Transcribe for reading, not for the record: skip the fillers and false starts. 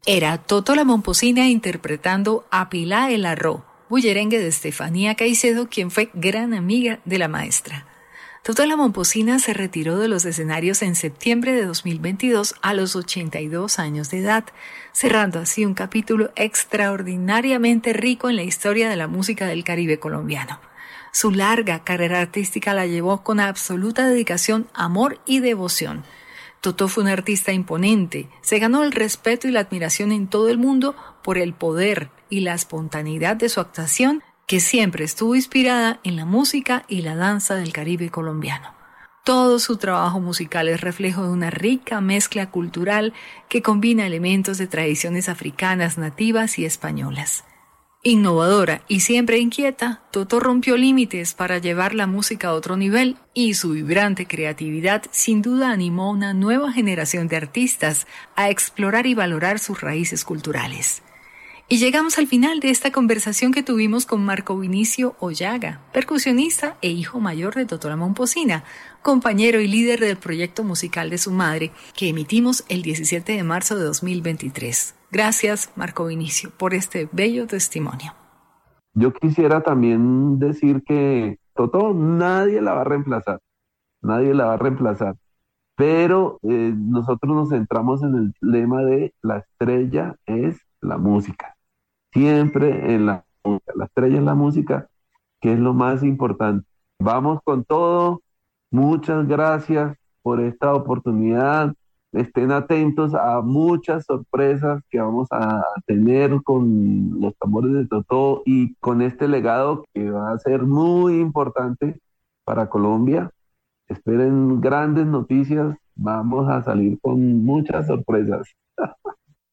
Era Totó la Momposina interpretando A Pilá el Arró, bullerengue de Estefanía Caicedo, quien fue gran amiga de la maestra. Totó la Momposina se retiró de los escenarios en septiembre de 2022 a los 82 años de edad, cerrando así un capítulo extraordinariamente rico en la historia de la música del Caribe colombiano. Su larga carrera artística la llevó con absoluta dedicación, amor y devoción. Totó fue un artista imponente, se ganó el respeto y la admiración en todo el mundo por el poder y la espontaneidad de su actuación, que siempre estuvo inspirada en la música y la danza del Caribe colombiano. Todo su trabajo musical es reflejo de una rica mezcla cultural que combina elementos de tradiciones africanas, nativas y españolas. Innovadora y siempre inquieta, Totó rompió límites para llevar la música a otro nivel y su vibrante creatividad sin duda animó a una nueva generación de artistas a explorar y valorar sus raíces culturales. Y llegamos al final de esta conversación que tuvimos con Marco Vinicio Ollaga, percusionista e hijo mayor de Totó la Momposina, compañero y líder del proyecto musical de su madre, que emitimos el 17 de marzo de 2023. Gracias, Marco Vinicio, por este bello testimonio. Yo quisiera también decir que Totó nadie la va a reemplazar, nadie la va a reemplazar, pero nosotros nos centramos en el lema de la estrella es la música. Siempre en la música. La estrella es la música, que es lo más importante. Vamos con todo. Muchas gracias por esta oportunidad. Estén atentos a muchas sorpresas que vamos a tener con los tambores de Totó y con este legado que va a ser muy importante para Colombia. Esperen grandes noticias. Vamos a salir con muchas sorpresas.